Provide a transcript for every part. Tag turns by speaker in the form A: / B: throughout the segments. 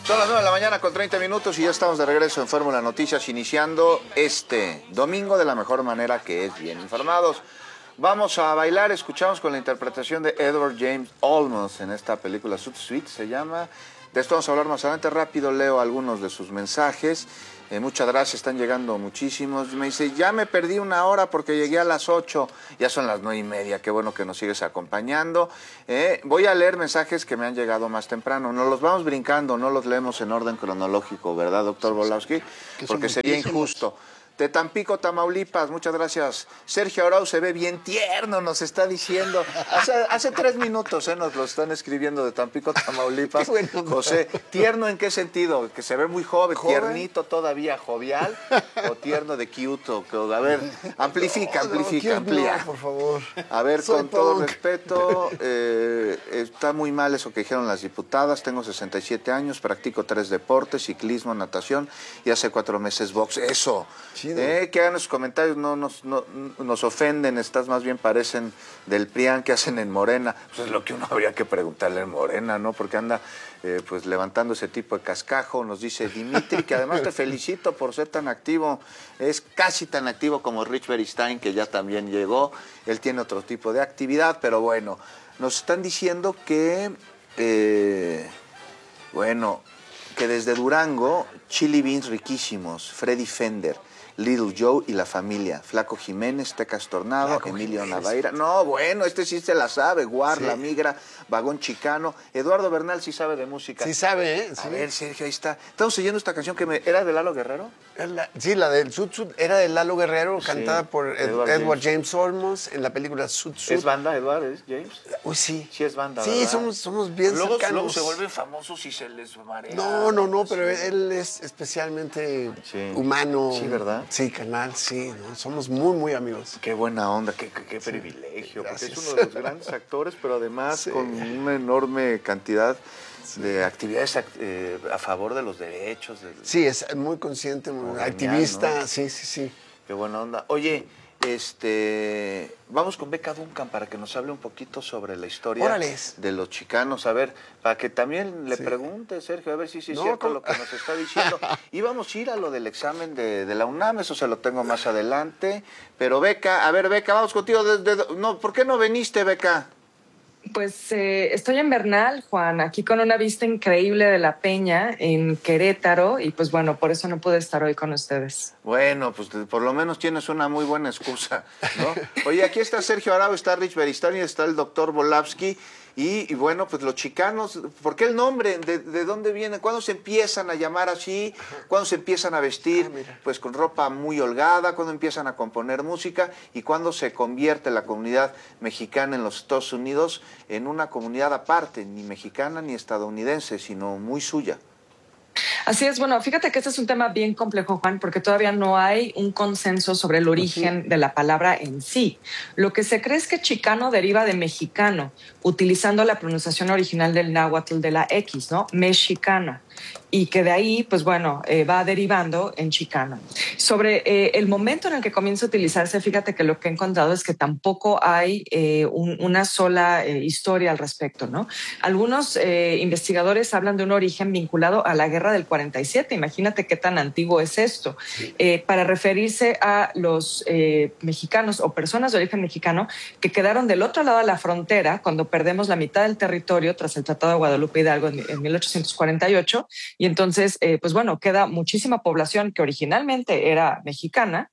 A: Son las 9 de la mañana con 30 minutos y ya estamos de regreso en Fórmula Noticias, iniciando este domingo de la mejor manera, que es bien informados. Vamos a bailar, escuchamos con la interpretación de Edward James Olmos en esta película Suit Suite, se llama. De esto vamos a hablar más adelante. Rápido leo algunos de sus mensajes. Muchas gracias, están llegando muchísimos. Me dice, ya me perdí una hora porque llegué a las 8, ya son las 9:30, qué bueno que nos sigues acompañando. Voy a leer mensajes que me han llegado más temprano, nos los vamos brincando, no los leemos en orden cronológico, ¿verdad, doctor Volowski? Porque sería injusto. De Tampico, Tamaulipas, muchas gracias. Sergio Arau se ve bien tierno, nos está diciendo. Hace 3 minutos nos lo están escribiendo de Tampico, Tamaulipas. Bueno, José, ¿tierno en qué sentido? ¿Que se ve muy joven, tiernito todavía, jovial? ¿O tierno de cute? A ver, amplía.
B: No, por favor.
A: A ver, con todo respeto, está muy mal eso que dijeron las diputadas. Tengo 67 años, practico 3 deportes, ciclismo, natación y hace 4 meses box. Eso. Que hagan sus comentarios, no nos ofenden, más bien parecen del PRIAN que hacen en Morena. Pues es lo que uno habría que preguntarle en Morena, ¿no? Porque anda pues levantando ese tipo de cascajo. Nos dice Dimitri, que además te felicito por ser tan activo. Es casi tan activo como Rich Beristain, que ya también llegó. Él tiene otro tipo de actividad, pero bueno, nos están diciendo que, que desde Durango, chili beans riquísimos, Freddy Fender, Little Joe y la familia, Flaco Jiménez, Tecas Tornado, Emilio Navaira. No, bueno, este sí se la sabe, Guar, La Migra, Vagón Chicano. Eduardo Bernal sí sabe de música.
B: Sí sabe, ¿eh?
A: A ver, Sergio, ahí está. Estamos oyendo esta canción que ¿era de Lalo Guerrero?
B: Sí, la del Sud Sud era de Lalo Guerrero, cantada por Edward James Olmos en la película Sud Sud.
A: ¿Es banda, Edward James?
B: Uy, sí.
A: Sí es banda,
B: sí,
A: ¿verdad?
B: somos bien cercanos.
A: Luego se vuelven famosos y se les marea.
B: No, pero él es especialmente humano.
A: Sí, ¿verdad?
B: Sí, canal, sí, ¿no? Somos muy, muy amigos.
A: Qué buena onda, qué privilegio, porque es uno de los grandes actores, pero además con una enorme cantidad de actividades a favor de los derechos.
B: Sí, es muy consciente, muy activista, ¿no? Sí.
A: Qué buena onda. Oye, vamos con Beca Duncan para que nos hable un poquito sobre la historia de los chicanos. A ver, para que también le pregunte, Sergio, a ver si es cierto lo que nos está diciendo. Íbamos a ir a lo del examen de la UNAM, eso se lo tengo más adelante. Pero Beca, vamos contigo. ¿Por qué no viniste, Beca?
C: Pues estoy en Bernal, Juan, aquí con una vista increíble de la Peña en Querétaro y pues bueno, por eso no pude estar hoy con ustedes.
A: Bueno, pues por lo menos tienes una muy buena excusa, ¿no? Oye, aquí está Sergio Arau, está Rich Beristain y está el doctor Volowski. Y bueno, pues los chicanos, ¿por qué el nombre? ¿De dónde viene? ¿Cuándo se empiezan a llamar así? ¿Cuándo se empiezan a vestir pues con ropa muy holgada? ¿Cuándo empiezan a componer música? ¿Y cuándo se convierte la comunidad mexicana en los Estados Unidos en una comunidad aparte, ni mexicana ni estadounidense, sino muy suya?
C: Así es, bueno, fíjate que este es un tema bien complejo, Juan, porque todavía no hay un consenso sobre el origen de la palabra en sí. Lo que se cree es que chicano deriva de mexicano, utilizando la pronunciación original del náhuatl de la X, ¿no? Mexicana. Y que de ahí, pues bueno, va derivando en chicano. Sobre el momento en el que comienza a utilizarse, fíjate que lo que he encontrado es que tampoco hay una sola historia al respecto, ¿no? Algunos investigadores hablan de un origen vinculado a la guerra del 47. Imagínate qué tan antiguo es esto. Para referirse a los mexicanos o personas de origen mexicano que quedaron del otro lado de la frontera cuando perdemos la mitad del territorio tras el Tratado de Guadalupe Hidalgo en 1848. Y entonces, pues bueno, queda muchísima población que originalmente era mexicana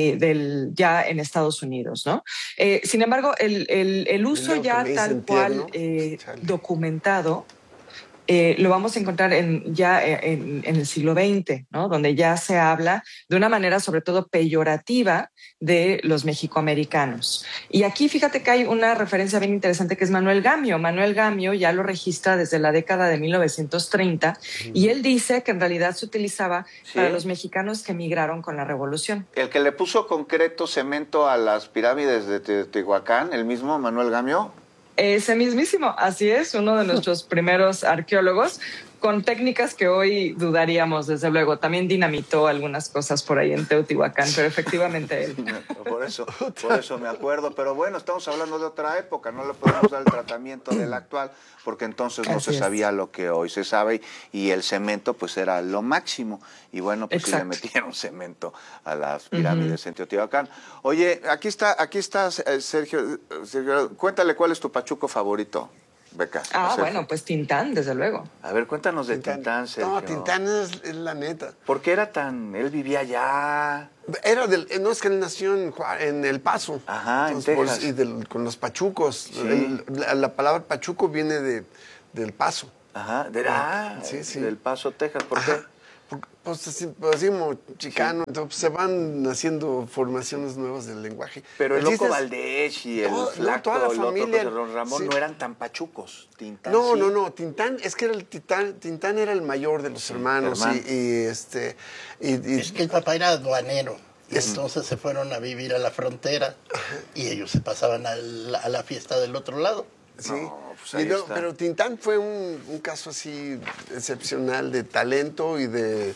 C: ya en Estados Unidos, ¿no? Sin embargo, el uso ya tal cual documentado lo vamos a encontrar ya en el siglo XX, ¿no? Donde ya se habla de una manera sobre todo peyorativa de los mexicoamericanos. Y aquí fíjate que hay una referencia bien interesante que es Manuel Gamio. Manuel Gamio ya lo registra desde la década de 1930 y él dice que en realidad se utilizaba para los mexicanos que emigraron con la Revolución.
A: El que le puso concreto cemento a las pirámides de Teotihuacán, el mismo Manuel Gamio.
C: Ese mismísimo, así es, uno de nuestros primeros arqueólogos, con técnicas que hoy dudaríamos, desde luego. También dinamitó algunas cosas por ahí en Teotihuacán, pero efectivamente él.
A: Por eso me acuerdo. Pero bueno, estamos hablando de otra época, no le podemos dar el tratamiento del actual, porque entonces no se sabía lo que hoy se sabe y el cemento pues era lo máximo. Y bueno, pues sí le metieron cemento a las pirámides en Teotihuacán. Oye, aquí está Sergio. Cuéntale cuál es tu pachuco favorito. Beca.
C: Bueno, pues Tintán, desde luego.
A: A ver, cuéntanos de Tintán, Sergio.
B: No, Tintán es la neta.
A: ¿Por qué era tan...? Él vivía allá.
B: No, es que él nació en El Paso.
A: Ajá, en Texas.
B: Con los pachucos.
A: Sí.
B: La palabra pachuco viene del Paso.
A: Ajá,
B: sí.
A: del Paso, Texas. ¿Por qué?
B: Pues así como chicano, entonces se van haciendo formaciones nuevas del lenguaje.
A: Pero el Loco Valdés y el Flaco,
B: toda la familia,
A: el otro, pues, Ramón, no eran tan pachucos. Tintán,
B: no, Tintán, es que Tintán era el mayor de los hermanos. Es que
D: el papá era aduanero. Entonces se fueron a vivir a la frontera y ellos se pasaban a la fiesta del otro lado.
B: Sí,
A: pues
B: pero Tintán fue un caso así excepcional de talento y de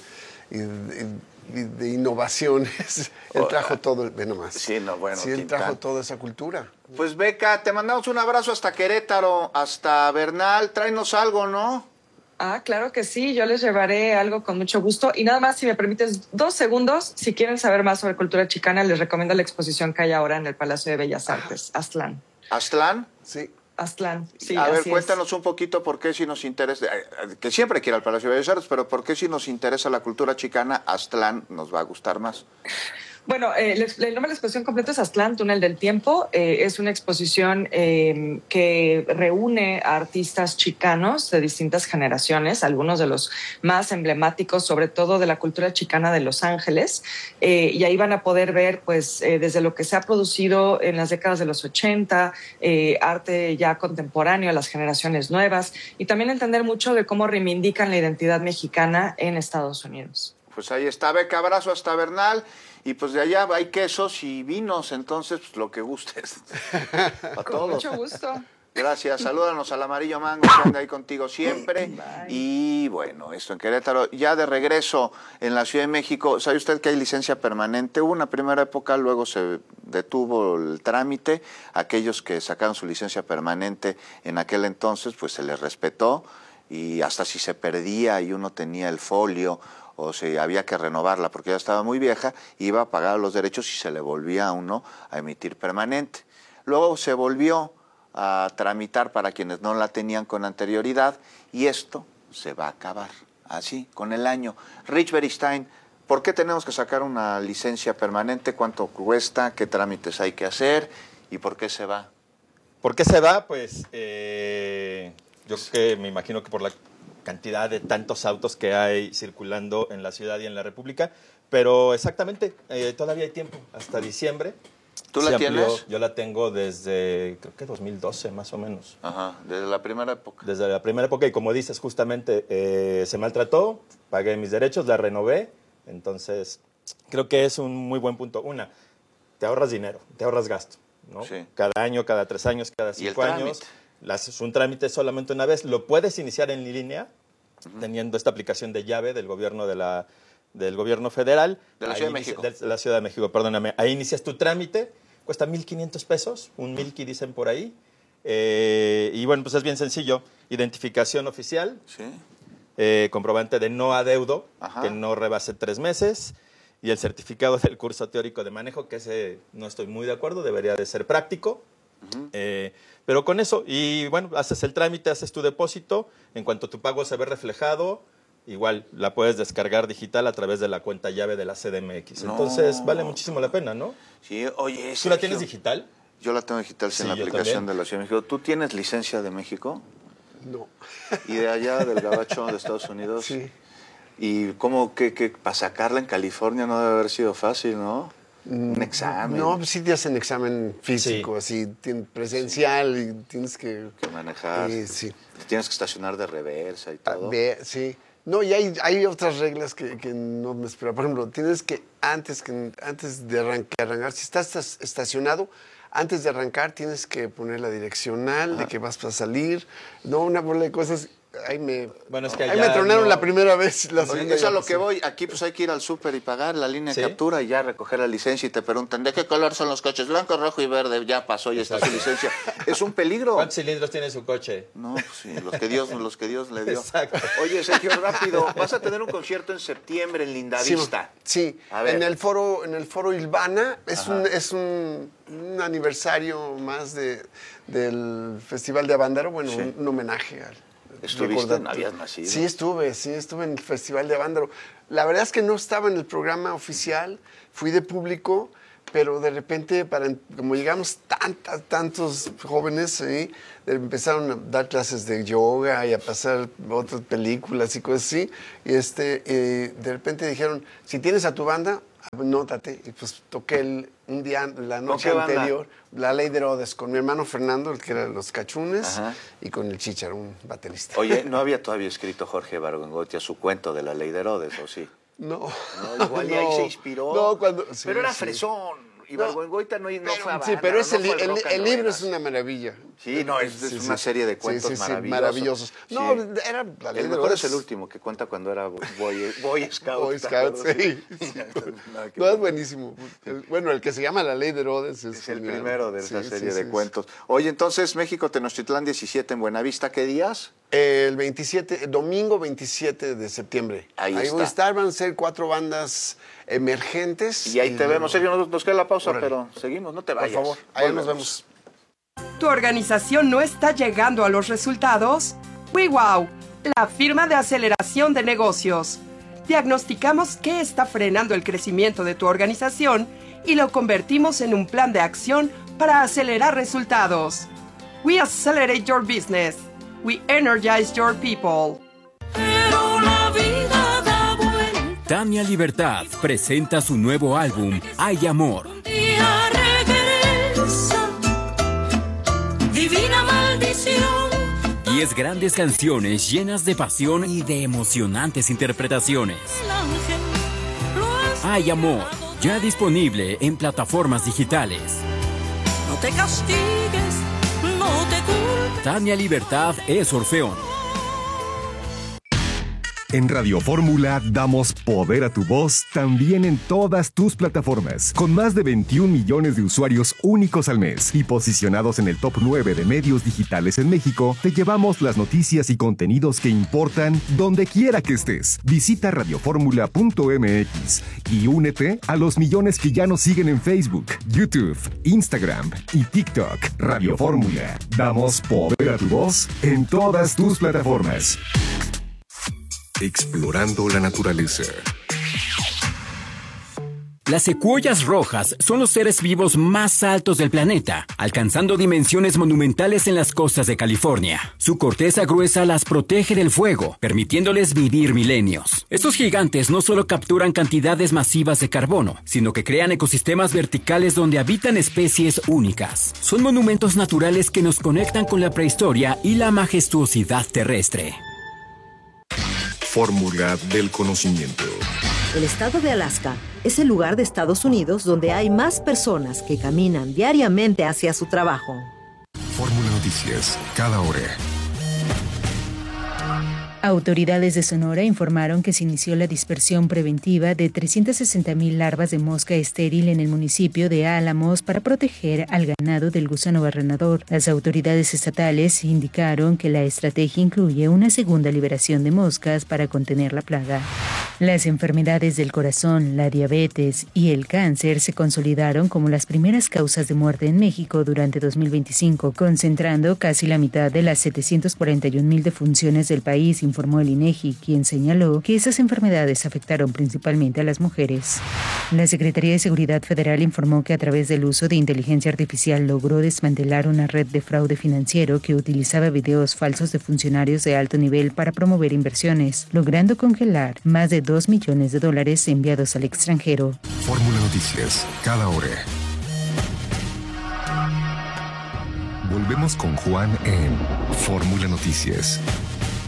B: innovaciones. Él trajo todo, ve nomás.
A: Sí,
B: él trajo toda esa cultura.
A: Pues Beca, te mandamos un abrazo hasta Querétaro, hasta Bernal. Tráenos algo, ¿no?
C: Claro que sí, yo les llevaré algo con mucho gusto. Y nada más, si me permites 2 segundos, si quieren saber más sobre cultura chicana, les recomiendo la exposición que hay ahora en el Palacio de Bellas Artes, Aztlán.
A: ¿Aztlán?
B: Sí.
C: Aztlán, sí.
A: A ver, cuéntanos un poquito por qué si nos interesa, que siempre quiero al Palacio de Bellas Artes, pero por qué si nos interesa la cultura chicana, Aztlán nos va a gustar más.
C: Bueno, el nombre de la exposición completa es Aztlán, Túnel del Tiempo. Es una exposición que reúne a artistas chicanos de distintas generaciones, algunos de los más emblemáticos, sobre todo de la cultura chicana de Los Ángeles. Y ahí van a poder ver, pues, desde lo que se ha producido en las décadas de los 80, arte ya contemporáneo a las generaciones nuevas, y también entender mucho de cómo reivindican la identidad mexicana en Estados Unidos.
A: Pues ahí está, Beca, abrazo hasta Bernal. Y pues de allá hay quesos y vinos, entonces pues lo que gustes. A todos.
C: Con mucho gusto.
A: Gracias, salúdanos al Amarillo Mango, que anda ahí contigo siempre.
C: Bye.
A: Y bueno, esto en Querétaro. Ya de regreso en la Ciudad de México, ¿sabe usted que hay licencia permanente? Hubo una primera época, luego se detuvo el trámite. Aquellos que sacaron su licencia permanente en aquel entonces, pues se les respetó. Y hasta si se perdía y uno tenía el folio o si había que renovarla porque ya estaba muy vieja, iba a pagar los derechos y se le volvía a uno a emitir permanente. Luego se volvió a tramitar para quienes no la tenían con anterioridad y esto se va a acabar así, con el año. Rich Beristain, ¿por qué tenemos que sacar una licencia permanente? ¿Cuánto cuesta? ¿Qué trámites hay que hacer? ¿Y por qué se va?
E: ¿Por qué se va? Pues yo creo que me imagino que por la cantidad de tantos autos que hay circulando en la ciudad y en la República, pero exactamente, todavía hay tiempo, hasta diciembre.
A: ¿Tú la tienes?
E: Yo la tengo desde, creo que 2012 más o menos.
A: Ajá, desde la primera época.
E: Desde la primera época, y como dices, justamente se maltrató, pagué mis derechos, la renové, entonces creo que es un muy buen punto. Una, te ahorras dinero, te ahorras gasto, ¿no?
A: Sí.
E: Cada año, cada 3 años, cada 5 años. Es un trámite solamente una vez. Lo puedes iniciar en línea, teniendo esta aplicación de llave del gobierno del gobierno federal.
A: De la Ciudad de México.
E: De la Ciudad de México, perdóname. Ahí inicias tu trámite, cuesta 1,500 pesos, un milky dicen por ahí. Y bueno, pues es bien sencillo. Identificación oficial,
A: Sí.
E: Comprobante de no adeudo,
A: Ajá.
E: que no rebase 3 meses, y el certificado del curso teórico de manejo, que ese no estoy muy de acuerdo, debería de ser práctico. Pero con eso, y bueno, haces el trámite, haces tu depósito, en cuanto tu pago se ve reflejado, igual la puedes descargar digital a través de la cuenta llave de la CDMX. Entonces vale muchísimo la pena, ¿no?
A: Sí, oye,
E: ¿Tú la
A: Sergio,
E: tienes digital?
A: Yo la tengo digital en la
E: yo
A: aplicación
E: también.
A: de la Ciudad de México. ¿Tú tienes licencia de México?
B: No.
A: ¿Y de allá, del Gabacho de Estados Unidos?
B: Sí.
A: ¿Y cómo que para sacarla en California no debe haber sido fácil, no? Un examen.
B: No, pues sí te hacen examen físico, así, presencial, y tienes que
A: manejar.
B: sí.
A: Tienes que estacionar de reversa y todo.
B: Sí. No, y hay otras reglas que no me esperaba. Por ejemplo, tienes que antes de arrancar, si estás estacionado, antes de arrancar tienes que poner la direccional de que vas a salir, no una bola de cosas.
E: Bueno, es que
B: ahí
E: allá
B: me tronaron
E: no-
B: la primera vez. La
A: Oye,
B: segunda
A: es
B: ya
A: a lo
B: pasó.
A: que voy. Aquí pues hay que ir al súper y pagar la línea de
E: ¿Sí?
A: captura y ya recoger la licencia y te preguntan, ¿de qué color son los coches? Blanco, rojo y verde. Ya pasó, ya está su licencia. Es un peligro.
E: ¿Cuántos cilindros tiene su coche?
A: No, pues sí, los que Dios le dio.
E: Exacto.
A: Oye, Sergio, rápido, vas a tener un concierto en septiembre en Lindavista.
B: Sí,
A: A ver.
B: en el foro Ilvana es un aniversario más del Festival de Avándaro, bueno,
A: Sí.
B: un homenaje al
A: ¿Estuviste?
B: recordatorio.
A: ¿No habías nacido?
B: Sí, estuve en el Festival de Avándaro. La verdad es que no estaba en el programa oficial, fui de público, pero de repente, como llegamos tantos jóvenes, empezaron a dar clases de yoga y a pasar otras películas y cosas así. Y de repente dijeron, si tienes a tu banda, anótate. Y pues toqué la noche
A: qué banda?
B: anterior, La Ley de Herodes, con mi hermano Fernando, el que era Los Cachunes,
A: Ajá.
B: y con el Chícharo, un baterista.
A: Oye, ¿no había todavía escrito Jorge Ibargüengoitia su cuento de la Ley de Herodes, o sí?
B: No.
A: No, igual y ahí se inspiró.
B: No, sí,
A: pero era
B: sí.
A: fresón. Ibargüengoitia no fue a
B: Sí,
A: banda,
B: pero
A: no
B: el
A: fue rock and
B: libro
A: roll.
B: es una maravilla.
A: Sí, no, es una serie de cuentos
B: maravillosos.
A: Sí.
B: No, era La Ley
A: El
B: de
A: mejor
B: Herodes.
A: es el último, que cuenta cuando era Boy Scout.
B: Boy
A: ¿te
B: Scout,
A: acuerdas?
B: sí.
A: Nada que
B: No, es
A: ver.
B: buenísimo. Bueno, el que se llama La Ley de Herodes
A: Es el
B: genial.
A: primero de esa
B: Sí,
A: serie
B: sí,
A: de
B: sí.
A: cuentos. Oye, entonces, México Tenochtitlán 17 en Buenavista, ¿qué días?
B: El domingo 27 de septiembre.
A: Ahí
B: voy
A: está.
B: a estar, van a ser 4 bandas emergentes.
A: Y ahí te vemos. Sergio, nos queda la pausa,
B: Órale.
A: pero seguimos, no te
B: Por
A: vayas.
B: favor, ahí nos
A: Volvemos.
B: vemos.
F: ¿Tu organización no está llegando a los resultados? WeWow, la firma de aceleración de negocios. Diagnosticamos qué está frenando el crecimiento de tu organización y lo convertimos en un plan de acción para acelerar resultados. We accelerate your business. We energize your people.
G: Pero la vida da vuelta.
H: Tania Libertad presenta su nuevo álbum, Hay Amor.
G: Un día regresa. Divina maldición.
H: 10 grandes canciones llenas de pasión y de emocionantes interpretaciones.
G: El ángel lo has
H: Hay Amor, ya disponible en plataformas digitales.
G: No te castigues, no te culpes.
H: Tania Libertad es Orfeón.
I: En Radio Fórmula damos poder a tu voz también en todas tus plataformas, con más de 21 millones de usuarios únicos al mes y posicionados en el top 9 de medios digitales en México. Te llevamos las noticias y contenidos que importan donde quiera que estés. Visita radioformula.mx y únete a los millones que ya nos siguen en Facebook, YouTube, Instagram y TikTok. Radio Fórmula, damos poder a tu voz en todas tus plataformas. Explorando la naturaleza.
H: Las secuoyas rojas son los seres vivos más altos del planeta, alcanzando dimensiones monumentales en las costas de California. Su corteza gruesa las protege del fuego, permitiéndoles vivir milenios. Estos gigantes no solo capturan cantidades masivas de carbono, sino que crean ecosistemas verticales donde habitan especies únicas. Son monumentos naturales que nos conectan con la prehistoria y la majestuosidad terrestre.
I: Fórmula del conocimiento.
J: El estado de Alaska es el lugar de Estados Unidos donde hay más personas que caminan diariamente hacia su trabajo.
I: Fórmula Noticias, cada hora.
K: Autoridades de Sonora informaron que se inició la dispersión preventiva de 360,000 larvas de mosca estéril en el municipio de Álamos para proteger al ganado del gusano barrenador. Las autoridades estatales indicaron que la estrategia incluye una segunda liberación de moscas para contener la plaga. Las enfermedades del corazón, la diabetes y el cáncer se consolidaron como las primeras causas de muerte en México durante 2025, concentrando casi la mitad de las 741,000 defunciones del país, informó el INEGI, quien señaló que esas enfermedades afectaron principalmente a las mujeres. La Secretaría de Seguridad Federal informó que a través del uso de inteligencia artificial logró desmantelar una red de fraude financiero que utilizaba videos falsos de funcionarios de alto nivel para promover inversiones, logrando congelar más de $2 millones enviados al extranjero.
I: Fórmula Noticias, cada hora. Volvemos con Juan en Fórmula Noticias.